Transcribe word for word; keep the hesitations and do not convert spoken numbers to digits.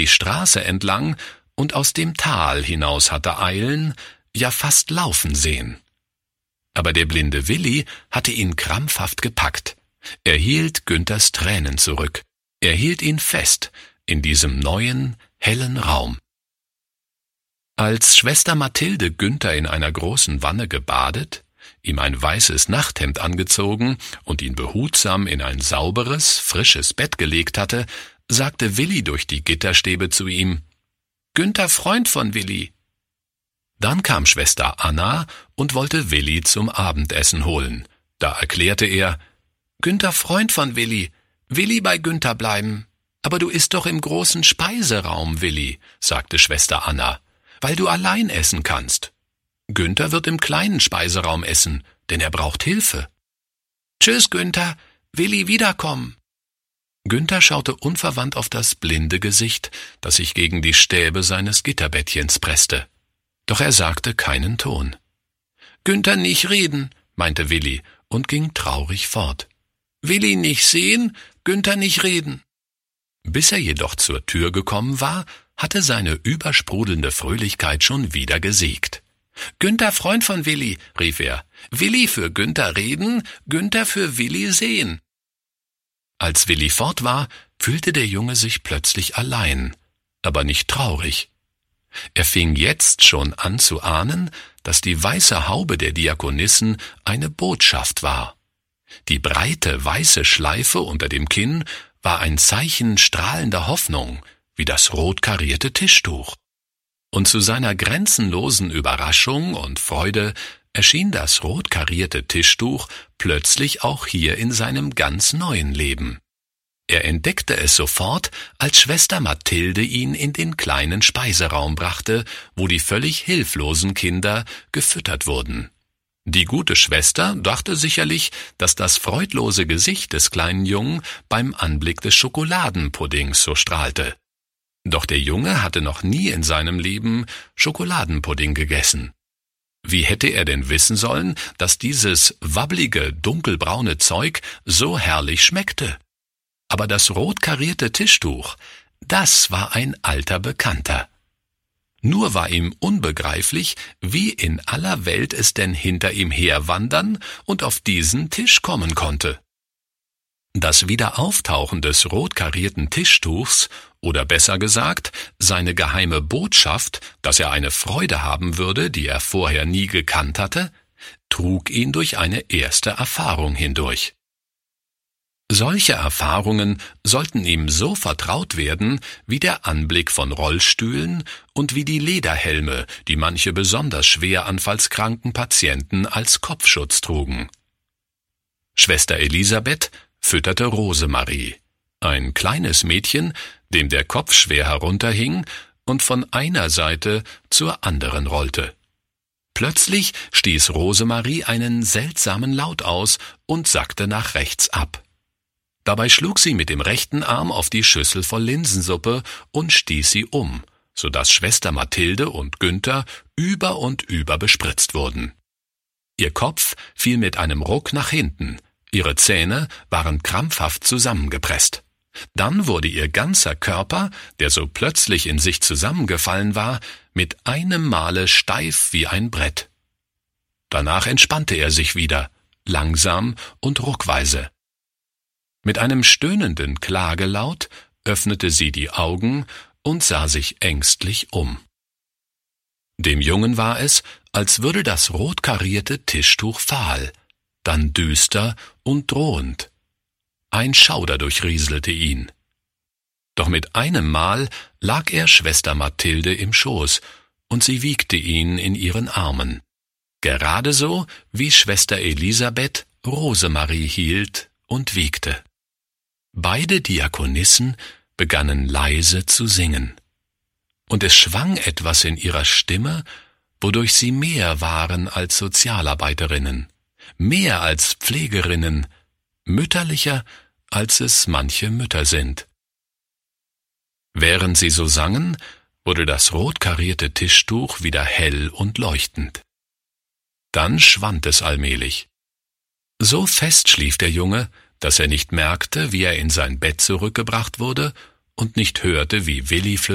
die Straße entlang und aus dem Tal hinaus hatte eilen, ja fast laufen sehen. Aber der blinde Willi hatte ihn krampfhaft gepackt. Er hielt Günthers Tränen zurück. Er hielt ihn fest in diesem neuen, hellen Raum. Als Schwester Mathilde Günther in einer großen Wanne gebadet, ihm ein weißes Nachthemd angezogen und ihn behutsam in ein sauberes, frisches Bett gelegt hatte, sagte Willi durch die Gitterstäbe zu ihm: »Günther, Freund von Willi.« Dann kam Schwester Anna und wollte Willi zum Abendessen holen. Da erklärte er: »Günther, Freund von Willi, Willi bei Günther bleiben.« »Aber du isst doch im großen Speiseraum, Willi«, sagte Schwester Anna, »weil du allein essen kannst. Günther wird im kleinen Speiseraum essen, denn er braucht Hilfe.« »Tschüss, Günther, Willi wiederkommen.« Günther schaute unverwandt auf das blinde Gesicht, das sich gegen die Stäbe seines Gitterbettchens presste. Doch er sagte keinen Ton. »Günther nicht reden«, meinte Willi und ging traurig fort. »Willi nicht sehen, Günther nicht reden.« Bis er jedoch zur Tür gekommen war, hatte seine übersprudelnde Fröhlichkeit schon wieder gesiegt. »Günther, Freund von Willi«, rief er, »Willi für Günther reden, Günther für Willi sehen.« Als Willi fort war, fühlte der Junge sich plötzlich allein, aber nicht traurig. Er fing jetzt schon an zu ahnen, dass die weiße Haube der Diakonissen eine Botschaft war. Die breite weiße Schleife unter dem Kinn war ein Zeichen strahlender Hoffnung, wie das rot karierte Tischtuch. Und zu seiner grenzenlosen Überraschung und Freude erschien das rot karierte Tischtuch plötzlich auch hier in seinem ganz neuen Leben. Er entdeckte es sofort, als Schwester Mathilde ihn in den kleinen Speiseraum brachte, wo die völlig hilflosen Kinder gefüttert wurden. Die gute Schwester dachte sicherlich, dass das freudlose Gesicht des kleinen Jungen beim Anblick des Schokoladenpuddings so strahlte. Doch der Junge hatte noch nie in seinem Leben Schokoladenpudding gegessen. Wie hätte er denn wissen sollen, dass dieses wabblige, dunkelbraune Zeug so herrlich schmeckte? Aber das rot karierte Tischtuch, das war ein alter Bekannter. Nur war ihm unbegreiflich, wie in aller Welt es denn hinter ihm herwandern und auf diesen Tisch kommen konnte. Das Wiederauftauchen des rot karierten Tischtuchs, oder besser gesagt, seine geheime Botschaft, dass er eine Freude haben würde, die er vorher nie gekannt hatte, trug ihn durch eine erste Erfahrung hindurch. Solche Erfahrungen sollten ihm so vertraut werden wie der Anblick von Rollstühlen und wie die Lederhelme, die manche besonders schwer anfallskranken Patienten als Kopfschutz trugen. Schwester Elisabeth fütterte Rosemarie, ein kleines Mädchen, dem der Kopf schwer herunterhing und von einer Seite zur anderen rollte. Plötzlich stieß Rosemarie einen seltsamen Laut aus und sackte nach rechts ab. Dabei schlug sie mit dem rechten Arm auf die Schüssel voll Linsensuppe und stieß sie um, so dass Schwester Mathilde und Günther über und über bespritzt wurden. Ihr Kopf fiel mit einem Ruck nach hinten, ihre Zähne waren krampfhaft zusammengepresst. Dann wurde ihr ganzer Körper, der so plötzlich in sich zusammengefallen war, mit einem Male steif wie ein Brett. Danach entspannte er sich wieder, langsam und ruckweise. Mit einem stöhnenden Klagelaut öffnete sie die Augen und sah sich ängstlich um. Dem Jungen war es, als würde das rot karierte Tischtuch fahl, dann düster und drohend. Ein Schauder durchrieselte ihn. Doch mit einem Mal lag er Schwester Mathilde im Schoß, und sie wiegte ihn in ihren Armen. Gerade so, wie Schwester Elisabeth Rosemarie hielt und wiegte. Beide Diakonissen begannen leise zu singen. Und es schwang etwas in ihrer Stimme, wodurch sie mehr waren als Sozialarbeiterinnen, mehr als Pflegerinnen, mütterlicher, als es manche Mütter sind. Während sie so sangen, wurde das rot karierte Tischtuch wieder hell und leuchtend. Dann schwand es allmählich. So fest schlief der Junge, dass er nicht merkte, wie er in sein Bett zurückgebracht wurde und nicht hörte, wie Willi